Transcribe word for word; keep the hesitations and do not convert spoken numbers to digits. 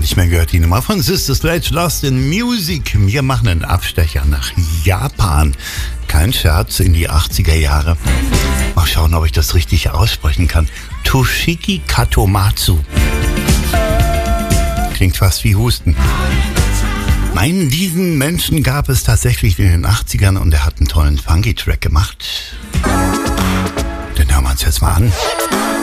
nicht mehr gehört, die Nummer von Sister Sledge, Lost in Music. Wir machen einen Abstecher nach Japan. Kein Scherz, in die achtziger Jahre. Mal schauen, ob ich das richtig aussprechen kann. Toshiki Katomatsu. Klingt fast wie Husten. Nein, diesen Menschen gab es tatsächlich in den achtzigern und er hat einen tollen Funky-Track gemacht. Den hören wir uns jetzt mal an.